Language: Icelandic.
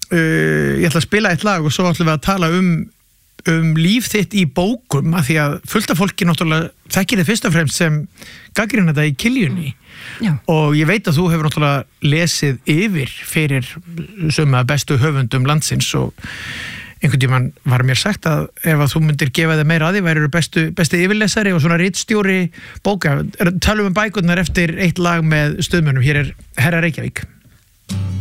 ég ætla að spila eitt lag og svo ætlum við að tala líf þitt í bókum af því að fullt af fólki náttúrulega þekkir þið fyrst og fremst sem gagnrýna þetta í Kiljunni og ég veit að þú hefur náttúrulega lesið yfir fyrir suma bestu höfundum landsins og einhvern tímann var mér sagt að ef að þú myndir gefa þig meira að því værirðu besti yfirlesari og svona ritstjóri bóka. Tölum bækurnar eftir eitt lag með stuðmönnum. Hér Herra Reykjavík.